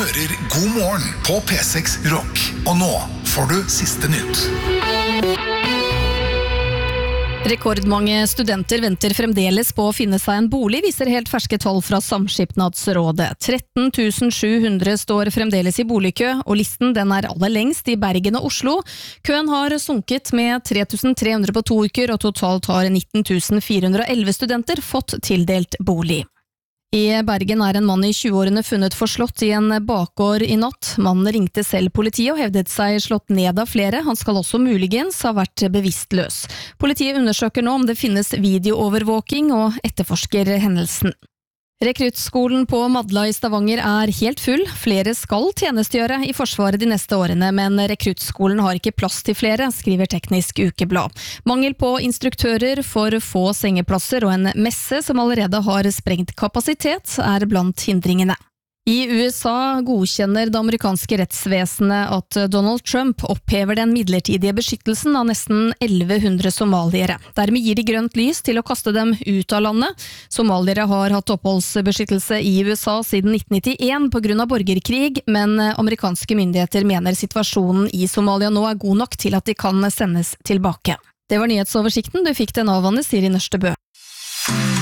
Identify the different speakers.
Speaker 1: hører God morgen på P6 Rock. Og nå får du siste nytt.
Speaker 2: Rekordmange studenter venter fremdeles på å finne seg en bolig, viser helt ferske tall fra Samskipnadsrådet. 13 700 står fremdeles i boligkø, og listen den er aller lengst i Bergen og Oslo. Køen har sunket med 3 300 på 2 uker, og totalt har 19 411 studenter fått tildelt bolig. I Bergen er en mann i 20-årene funnet forslått i en bakgård i natt. Mannen ringte selv politiet og hevdet seg slått ned av flere. Han skal også muligens ha vært bevisstløs. Politiet undersøker nå om det finnes videoovervåking og etterforsker hendelsen. Rekruttskolen på Madla i Stavanger er helt full. Flere skal tjenestegjøre i Forsvaret de neste årene, men rekruttskolen har ikke plass til flere, skriver Teknisk Ukeblad. Mangel på instruktører, for få sengeplasser og en messe som allerede har sprengt kapasitet er blant hindringene. I USA godkjenner det amerikanske rettsvesenet at Donald Trump opphever den midlertidige beskyttelsen av nesten 1100 somaliere. Dermed gir de grønt lys til å kaste dem ut av landet. Somaliere har hatt oppholdsbeskyttelse i USA siden 1991 på grunn av borgerkrig, men amerikanske myndigheter mener situasjonen i Somalia nå er god nok til at de kan sendes tilbake. Det var nyhetsoversikten. Du fikk den av Anne Siri Nørstebø.